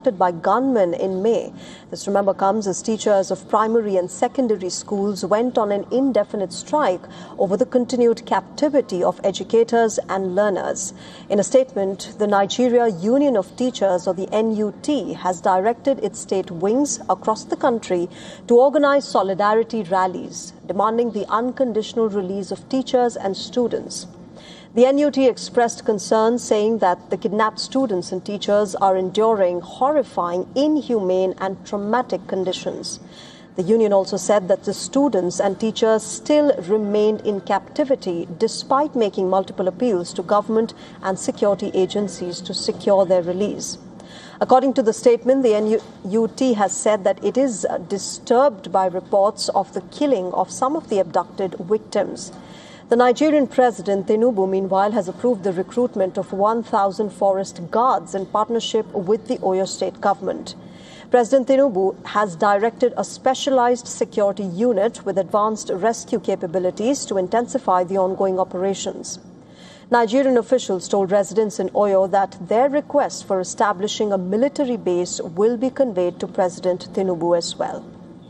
by gunmen in May. This, remember, comes as teachers of primary and secondary schools went on an indefinite strike over the continued captivity of educators and learners. In a statement, the Nigeria Union of Teachers, or the NUT, has directed its state wings across the country to organize solidarity rallies demanding the unconditional release of teachers and students. The NUT expressed concern, saying that the kidnapped students and teachers are enduring horrifying, inhumane and traumatic conditions. The union also said that the students and teachers still remained in captivity despite making multiple appeals to government and security agencies to secure their release. According to the statement, the NUT has said that it is disturbed by reports of the killing of some of the abducted victims. The Nigerian President, Tinubu, meanwhile, has approved the recruitment of 1,000 forest guards in partnership with the Oyo State government. President Tinubu has directed a specialized security unit with advanced rescue capabilities to intensify the ongoing operations. Nigerian officials told residents in Oyo that their request for establishing a military base will be conveyed to President Tinubu as well.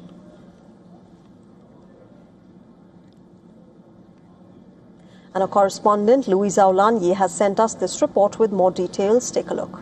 And our correspondent, Louisa Olanyi, has sent us this report with more details. Take a look.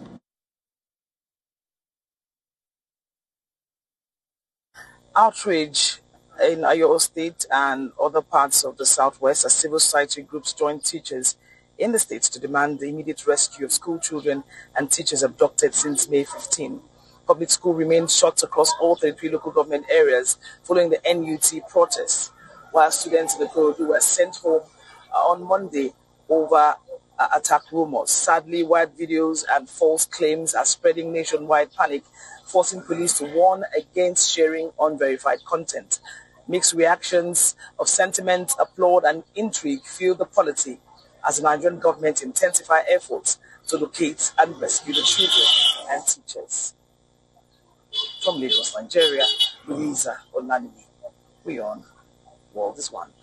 Outrage in Oyo State and other parts of the southwest as civil society groups join teachers in the state to demand the immediate rescue of school children and teachers abducted since May 15. Public school remained shut across all 33 local government areas following the NUT protests, while students in the Korodu were sent home on Monday over attack rumors. Sadly, wild videos and false claims are spreading nationwide panic, forcing police to warn against sharing unverified content. Mixed reactions of sentiment, applaud and intrigue fuel the polity as the Nigerian government intensify efforts to locate and rescue the children and teachers. From Lagos, Nigeria, Louisa Olanyi. We on World is One.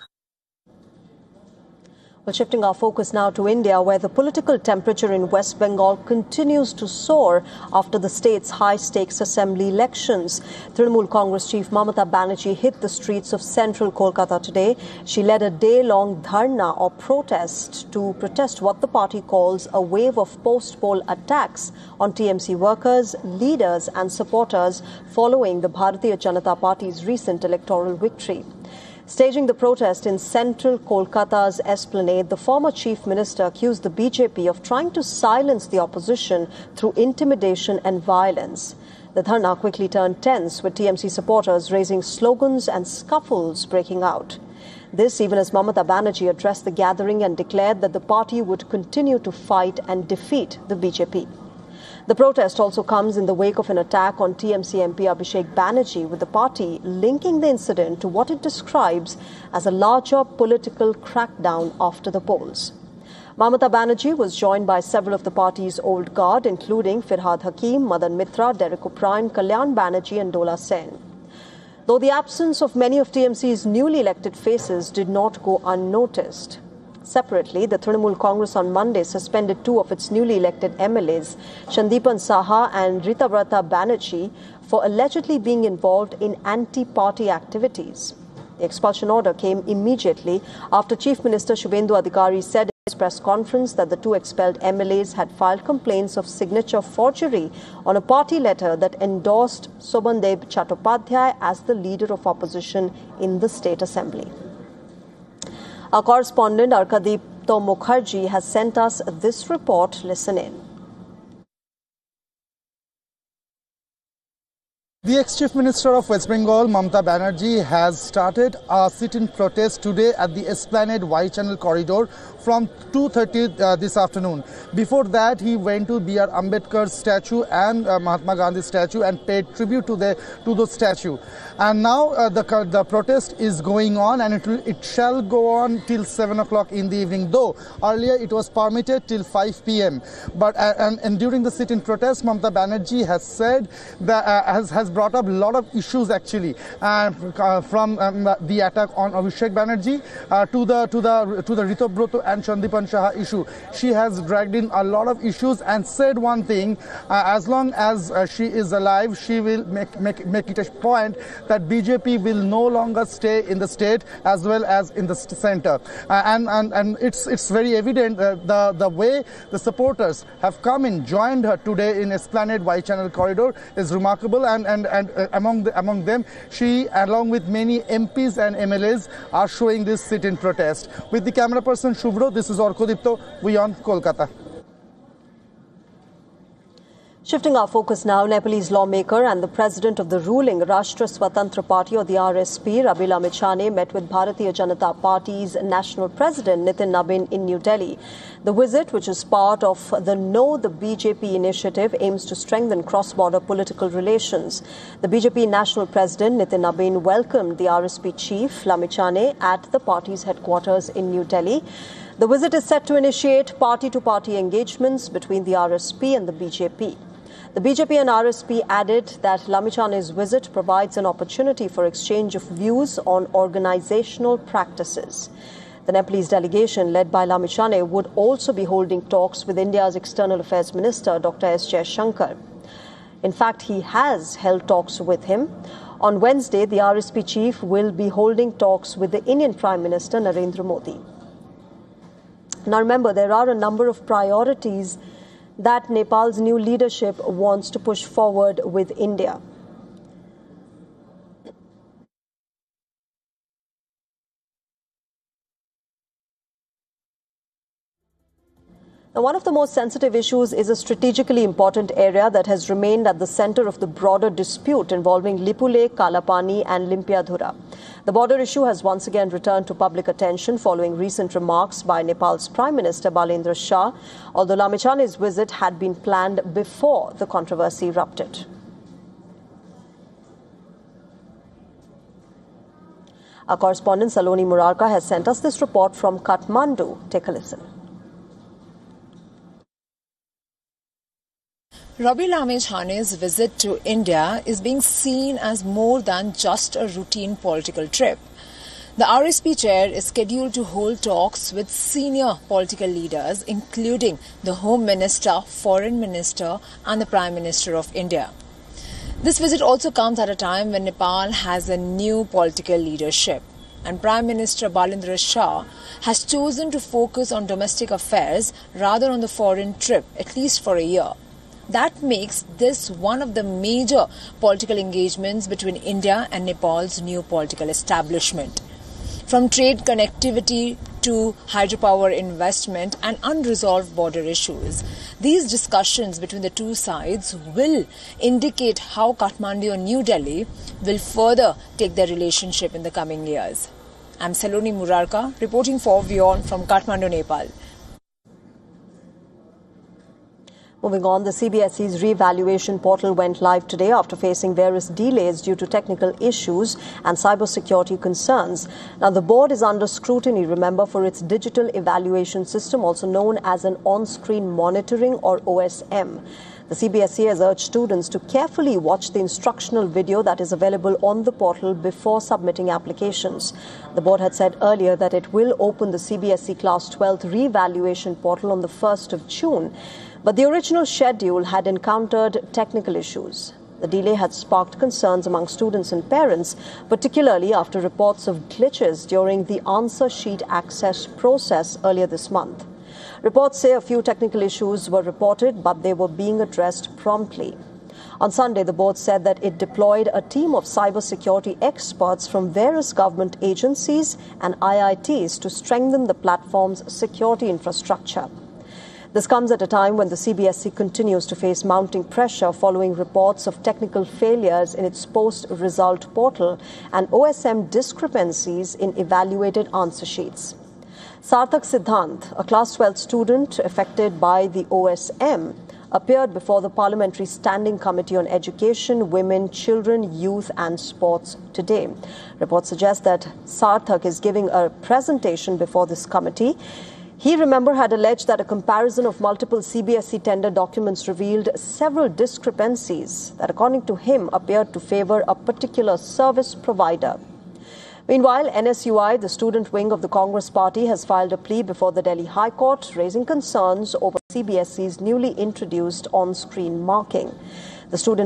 Well, shifting our focus now to India, where the political temperature in West Bengal continues to soar after the state's high-stakes assembly elections. Trinamool Congress chief Mamata Banerjee hit the streets of central Kolkata today. She led a day-long dharna or protest to protest what the party calls a wave of post-poll attacks on TMC workers, leaders and supporters following the Bharatiya Janata Party's recent electoral victory. Staging the protest in central Kolkata's Esplanade, the former chief minister accused the BJP of trying to silence the opposition through intimidation and violence. The dharna quickly turned tense, with TMC supporters raising slogans and scuffles breaking out. This even as Mamata Banerjee addressed the gathering and declared that the party would continue to fight and defeat the BJP. The protest also comes in the wake of an attack on TMC MP Abhishek Banerjee, with the party linking the incident to what it describes as a larger political crackdown after the polls. Mamata Banerjee was joined by several of the party's old guard, including Firhad Hakim, Madan Mitra, Derek O'Brien, Kalyan Banerjee and Dola Sen. Though the absence of many of TMC's newly elected faces did not go unnoticed. Separately, the Trinamool Congress on Monday suspended two of its newly elected MLAs, Shandipan Saha and Ritavrata Banerjee, for allegedly being involved in anti-party activities. The expulsion order came immediately after Chief Minister Shubhendu Adhikari said in his press conference that the two expelled MLAs had filed complaints of signature forgery on a party letter that endorsed Sobandeb Chattopadhyay as the leader of opposition in the State Assembly. Our correspondent Arkadipto Mukherjee has sent us this report. Listen in. The ex-Chief Minister of West Bengal, Mamata Banerjee, has started a sit-in protest today at the Esplanade Y-Channel corridor from 2:30 this afternoon. Before that, he went to B.R. Ambedkar's statue and Mahatma Gandhi's statue and paid tribute to the statue. And now the protest is going on, and it shall go on till 7 o'clock in the evening. Though earlier it was permitted till 5 p.m. But and during the sit-in protest, Mamata Banerjee has said that has brought up a lot of issues actually, from the attack on Abhishek Banerjee to the Ritobroto and and Sandipan Saha issue. She has dragged in a lot of issues and said one thing, as long as she is alive, she will make it a point that BJP will no longer stay in the state as well as in the center. And it's very evident the way the supporters have come in, joined her today in Esplanade Y-Channel corridor is remarkable, and among them, she, along with many MPs and MLAs, are showing this sit-in protest. With the camera person Shubhro, this is Orkodipto, we on Kolkata. Shifting our focus now, Nepalese lawmaker and the president of the ruling Rashtra Swatantra Party, or the RSP, Rabi Lamechhane, met with Bharatiya Janata Party's national president Nitin Nabin in New Delhi. The visit, which is part of the Know the BJP initiative, aims to strengthen cross-border political relations. The BJP national president Nitin Nabin welcomed the RSP chief Lamechhane at the party's headquarters in New Delhi. The visit is set to initiate party-to-party engagements between the RSP and the BJP. The BJP and RSP added that Lamechhane's visit provides an opportunity for exchange of views on organizational practices. The Nepalese delegation, led by Lamechhane, would also be holding talks with India's External Affairs Minister, Dr. S. Jaishankar. In fact, he has held talks with him. On Wednesday, the RSP chief will be holding talks with the Indian Prime Minister, Narendra Modi. Now remember, there are a number of priorities that Nepal's new leadership wants to push forward with India. Now, one of the most sensitive issues is a strategically important area that has remained at the center of the broader dispute involving Lipulekh, Kalapani and Limpiadhura. The border issue has once again returned to public attention following recent remarks by Nepal's Prime Minister Balendra Shah, although Lamechhane's visit had been planned before the controversy erupted. Our correspondent Saloni Murarka has sent us this report from Kathmandu. Take a listen. Rabi Lamechhane's visit to India is being seen as more than just a routine political trip. The RSP chair is scheduled to hold talks with senior political leaders, including the Home Minister, Foreign Minister and the Prime Minister of India. This visit also comes at a time when Nepal has a new political leadership, and Prime Minister Balendra Shah has chosen to focus on domestic affairs rather on the foreign trip, at least for a year. That makes this one of the major political engagements between India and Nepal's new political establishment. From trade connectivity to hydropower investment and unresolved border issues, these discussions between the two sides will indicate how Kathmandu and New Delhi will further take their relationship in the coming years. I'm Saloni Murarka, reporting for WION from Kathmandu, Nepal. Moving on, the CBSE's re-evaluation portal went live today after facing various delays due to technical issues and cybersecurity concerns. Now, the board is under scrutiny, remember, for its digital evaluation system, also known as an on-screen monitoring or OSM. The CBSE has urged students to carefully watch the instructional video that is available on the portal before submitting applications. The board had said earlier that it will open the CBSE Class 12th re-evaluation portal on the 1st of June. But the original schedule had encountered technical issues. The delay had sparked concerns among students and parents, particularly after reports of glitches during the answer sheet access process earlier this month. Reports say a few technical issues were reported, but they were being addressed promptly. On Sunday, the board said that it deployed a team of cybersecurity experts from various government agencies and IITs to strengthen the platform's security infrastructure. This comes at a time when the CBSE continues to face mounting pressure following reports of technical failures in its post-result portal and OSM discrepancies in evaluated answer sheets. Sarthak Siddhant, a Class 12 student affected by the OSM, appeared before the Parliamentary Standing Committee on Education, Women, Children, Youth and Sports today. Reports suggest that Sarthak is giving a presentation before this committee. He, remember, had alleged that a comparison of multiple CBSE tender documents revealed several discrepancies that, according to him, appeared to favor a particular service provider. Meanwhile, NSUI, the student wing of the Congress Party, has filed a plea before the Delhi High Court, raising concerns over CBSE's newly introduced on-screen marking. The student